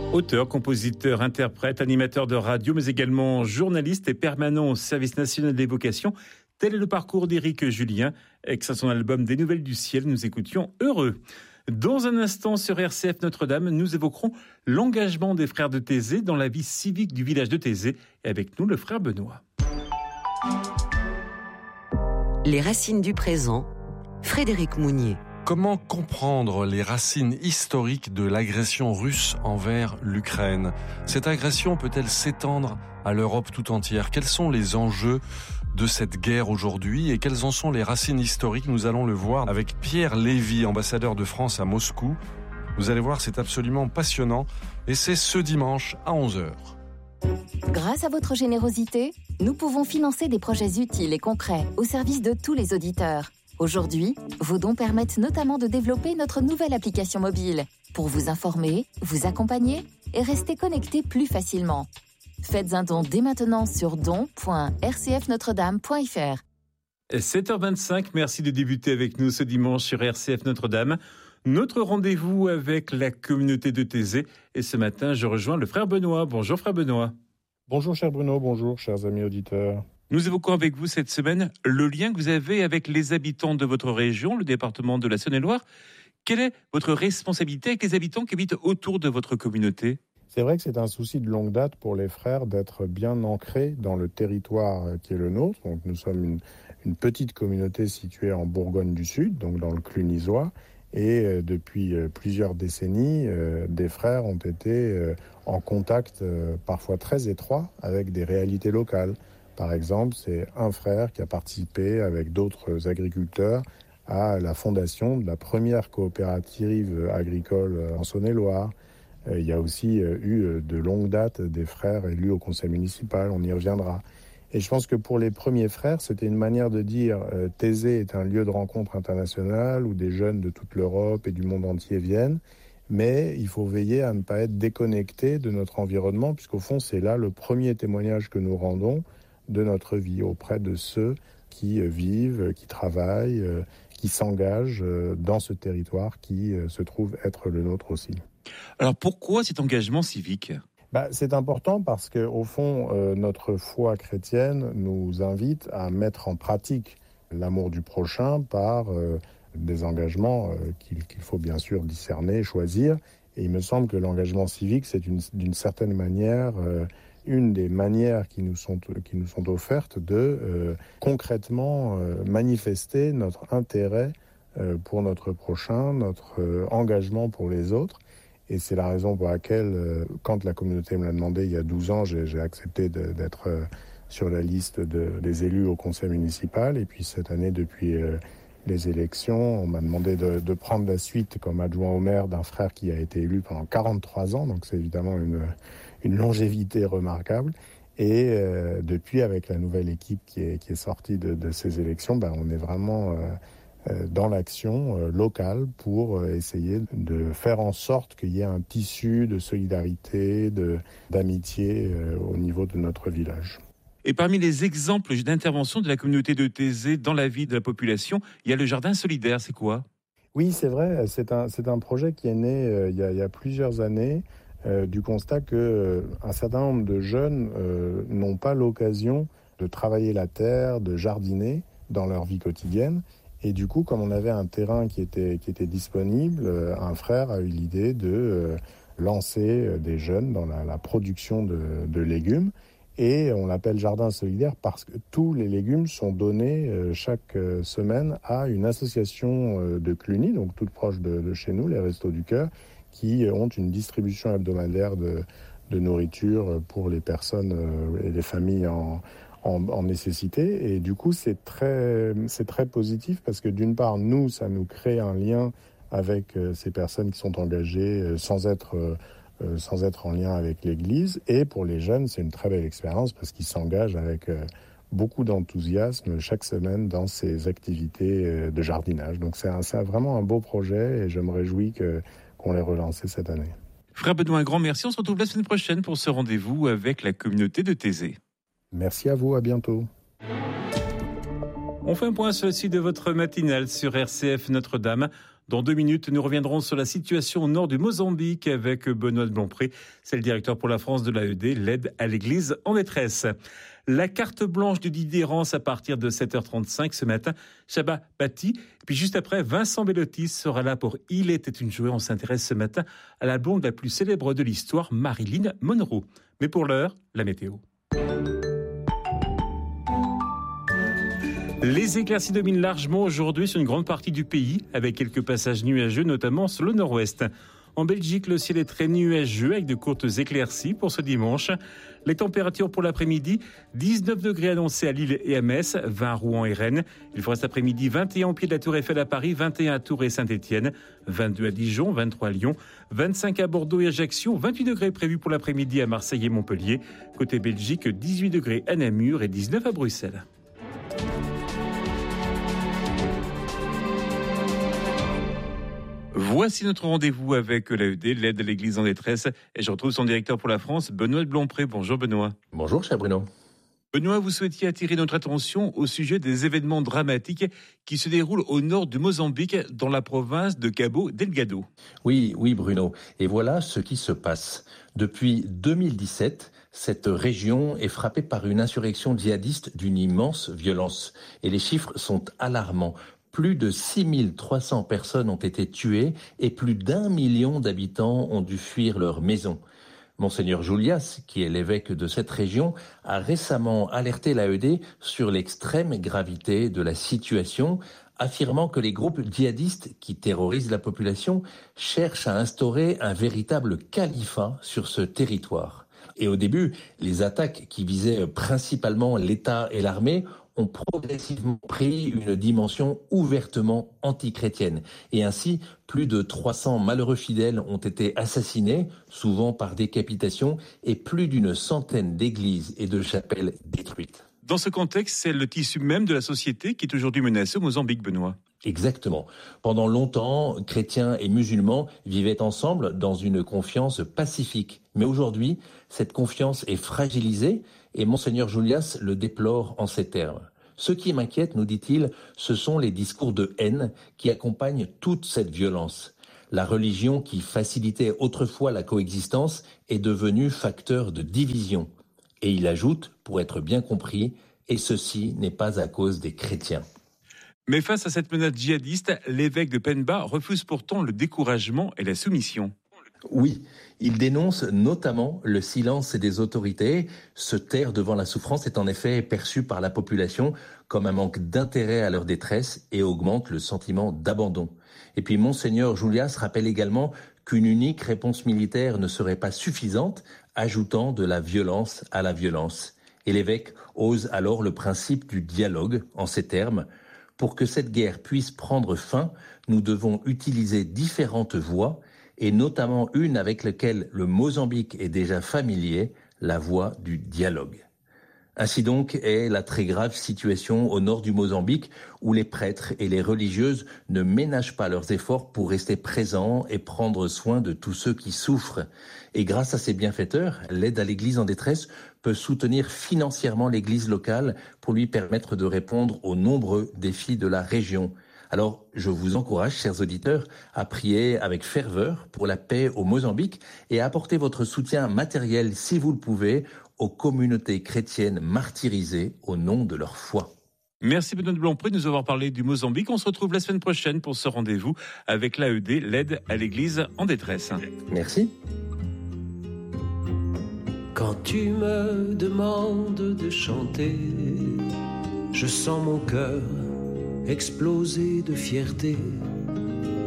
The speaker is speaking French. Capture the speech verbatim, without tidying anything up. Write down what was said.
Auteur, compositeur, interprète, animateur de radio, mais également journaliste et permanent au service national des vocations. Tel est le parcours d'Éric Julien. Ex à son album Des Nouvelles du Ciel, nous écoutions Heureux. Dans un instant sur R C F Notre-Dame, nous évoquerons l'engagement des frères de Taizé dans la vie civique du village de Taizé. Et avec nous, le frère Benoît. Les racines du présent, Frédéric Mounier. Comment comprendre les racines historiques de l'agression russe envers l'Ukraine ? Cette agression peut-elle s'étendre à l'Europe tout entière ? Quels sont les enjeux de cette guerre aujourd'hui et quelles en sont les racines historiques ? Nous allons le voir avec Pierre Lévy, ambassadeur de France à Moscou. Vous allez voir, c'est absolument passionnant et c'est ce dimanche à onze heures. Grâce à votre générosité, nous pouvons financer des projets utiles et concrets au service de tous les auditeurs. Aujourd'hui, vos dons permettent notamment de développer notre nouvelle application mobile pour vous informer, vous accompagner et rester connecté plus facilement. Faites un don dès maintenant sur don point r c f notre dame point f r. sept heures vingt-cinq, merci de débuter avec nous ce dimanche sur R C F Notre-Dame. Notre rendez-vous avec la communauté de Taizé. Et ce matin, je rejoins le frère Benoît. Bonjour frère Benoît. Bonjour cher Bruno, bonjour chers amis auditeurs. Nous évoquons avec vous cette semaine le lien que vous avez avec les habitants de votre région, le département de la Saône-et-Loire. Quelle est votre responsabilité avec les habitants qui habitent autour de votre communauté ? C'est vrai que c'est un souci de longue date pour les frères d'être bien ancrés dans le territoire qui est le nôtre. Donc nous sommes une, une petite communauté située en Bourgogne du Sud, donc dans le Clunisois. Et euh, depuis euh, plusieurs décennies, euh, des frères ont été euh, en contact euh, parfois très étroit avec des réalités locales. Par exemple, c'est un frère qui a participé avec d'autres agriculteurs à la fondation de la première coopérative agricole en Saône-et-Loire. Il y a aussi eu de longue date des frères élus au conseil municipal, on y reviendra. Et je pense que pour les premiers frères, c'était une manière de dire euh, Taizé est un lieu de rencontre international où des jeunes de toute l'Europe et du monde entier viennent, mais il faut veiller à ne pas être déconnecté de notre environnement, puisqu'au fond, c'est là le premier témoignage que nous rendons de notre vie auprès de ceux qui vivent, qui travaillent, qui s'engagent dans ce territoire qui se trouve être le nôtre aussi. Alors pourquoi cet engagement civique ? Bah, c'est important parce qu'au fond, euh, notre foi chrétienne nous invite à mettre en pratique l'amour du prochain par euh, des engagements euh, qu'il, qu'il faut bien sûr discerner, choisir. Et il me semble que l'engagement civique, c'est une, d'une certaine manière euh, une des manières qui nous sont, qui nous sont offertes de euh, concrètement euh, manifester notre intérêt euh, pour notre prochain, notre euh, engagement pour les autres. Et c'est la raison pour laquelle, euh, quand la communauté me l'a demandé il y a douze ans, j'ai, j'ai accepté de, d'être euh, sur la liste de, des élus au conseil municipal. Et puis cette année, depuis euh, les élections, on m'a demandé de, de prendre la suite comme adjoint au maire d'un frère qui a été élu pendant quarante-trois ans. Donc c'est évidemment une, une longévité remarquable. Et euh, depuis, avec la nouvelle équipe qui est, qui est sortie de, de ces élections, ben, on est vraiment... Euh, dans l'action locale pour essayer de faire en sorte qu'il y ait un tissu de solidarité, de, d'amitié au niveau de notre village. Et parmi les exemples d'intervention de la communauté de Taizé dans la vie de la population, il y a le jardin solidaire, c'est quoi ? Oui, c'est vrai, c'est un, c'est un projet qui est né euh, il, y a, il y a plusieurs années euh, du constat qu'un euh, certain nombre de jeunes euh, n'ont pas l'occasion de travailler la terre, de jardiner dans leur vie quotidienne. Et du coup, comme on avait un terrain qui était, qui était disponible, euh, un frère a eu l'idée de euh, lancer euh, des jeunes dans la, la production de, de légumes. Et on l'appelle jardin solidaire parce que tous les légumes sont donnés euh, chaque euh, semaine à une association euh, de Cluny, donc toute proche de, de chez nous, les Restos du Cœur, qui euh, ont une distribution hebdomadaire de, de nourriture pour les personnes euh, et les familles en En, en nécessité. Et du coup, c'est très, c'est très positif parce que d'une part, nous, ça nous crée un lien avec euh, ces personnes qui sont engagées euh, sans être, euh, sans être en lien avec l'Église. Et pour les jeunes, c'est une très belle expérience parce qu'ils s'engagent avec euh, beaucoup d'enthousiasme chaque semaine dans ces activités euh, de jardinage. Donc c'est, un, c'est vraiment un beau projet et je me réjouis que, qu'on l'ait relancé cette année. Frère Benoît, un grand merci. On se retrouve la semaine prochaine pour ce rendez-vous avec la communauté de Taizé. Merci à vous, à bientôt. On fait un point sur le site de votre matinale sur R C F Notre-Dame. Dans deux minutes, nous reviendrons sur la situation au nord du Mozambique avec Benoît de Blompré. C'est le directeur pour la France de l'A E D, l'aide à l'Église en détresse. La carte blanche de Didier Rance à partir de sept heures trente-cinq ce matin. Chaba Bati. Puis juste après, Vincent Bellotti sera là pour Il était une jouée. On s'intéresse ce matin à la blonde la plus célèbre de l'histoire, Marilyn Monroe. Mais pour l'heure, la météo. Les éclaircies dominent largement aujourd'hui sur une grande partie du pays, avec quelques passages nuageux, notamment sur le nord-ouest. En Belgique, le ciel est très nuageux avec de courtes éclaircies pour ce dimanche. Les températures pour l'après-midi, dix-neuf degrés annoncés à Lille et à Metz, vingt à Rouen et Rennes. Il fera cet après-midi vingt et un au pied de la Tour Eiffel à Paris, vingt et un à Tours et Saint-Étienne, vingt-deux à Dijon, vingt-trois à Lyon, vingt-cinq à Bordeaux et Ajaccio, vingt-huit degrés prévus pour l'après-midi à Marseille et Montpellier. Côté Belgique, dix-huit degrés à Namur et dix-neuf à Bruxelles. Voici notre rendez-vous avec l'A E D, l'aide à l'Église en détresse. Et je retrouve son directeur pour la France, Benoît de Blompré. Bonjour Benoît. Bonjour cher Bruno. Benoît, vous souhaitiez attirer notre attention au sujet des événements dramatiques qui se déroulent au nord du Mozambique, dans la province de Cabo Delgado. Oui, oui Bruno. Et voilà ce qui se passe. Depuis deux mille dix-sept, cette région est frappée par une insurrection djihadiste d'une immense violence. Et les chiffres sont alarmants. Plus de six mille trois cents personnes ont été tuées et plus d'un million d'habitants ont dû fuir leur maison. Monseigneur Julias, qui est l'évêque de cette région, a récemment alerté l'A E D sur l'extrême gravité de la situation, affirmant que les groupes djihadistes qui terrorisent la population cherchent à instaurer un véritable califat sur ce territoire. Et au début, les attaques qui visaient principalement l'État et l'armée ont progressivement pris une dimension ouvertement antichrétienne. Et ainsi, plus de trois cents malheureux fidèles ont été assassinés, souvent par décapitation, et plus d'une centaine d'églises et de chapelles détruites. Dans ce contexte, c'est le tissu même de la société qui est aujourd'hui menacé au Mozambique, Benoît. Exactement. Pendant longtemps, chrétiens et musulmans vivaient ensemble dans une confiance pacifique. Mais aujourd'hui, cette confiance est fragilisée et Monseigneur Julias le déplore en ces termes. Ce qui m'inquiète, nous dit-il, ce sont les discours de haine qui accompagnent toute cette violence. La religion qui facilitait autrefois la coexistence est devenue facteur de division. Et il ajoute, pour être bien compris, et ceci n'est pas à cause des chrétiens. Mais face à cette menace djihadiste, l'évêque de Pemba refuse pourtant le découragement et la soumission. Oui, il dénonce notamment le silence des autorités. Se taire devant la souffrance est en effet perçu par la population comme un manque d'intérêt à leur détresse et augmente le sentiment d'abandon. Et puis Monseigneur Julias rappelle également qu'une unique réponse militaire ne serait pas suffisante, ajoutant de la violence à la violence. Et l'évêque ose alors le principe du dialogue en ces termes. Pour que cette guerre puisse prendre fin, nous devons utiliser différentes voies, et notamment une avec laquelle le Mozambique est déjà familier, la voie du dialogue. Ainsi donc est la très grave situation au nord du Mozambique, où les prêtres et les religieuses ne ménagent pas leurs efforts pour rester présents et prendre soin de tous ceux qui souffrent. Et grâce à ces bienfaiteurs, l'aide à l'Église en détresse peut soutenir financièrement l'Église locale pour lui permettre de répondre aux nombreux défis de la région. Alors, je vous encourage, chers auditeurs, à prier avec ferveur pour la paix au Mozambique et à apporter votre soutien matériel, si vous le pouvez, aux communautés chrétiennes martyrisées au nom de leur foi. Merci Benoît de Blompré de nous avoir parlé du Mozambique. On se retrouve la semaine prochaine pour ce rendez-vous avec l'A E D, l'aide à l'Église en détresse. Merci. Quand tu me demandes de chanter, je sens mon cœur exploser de fierté.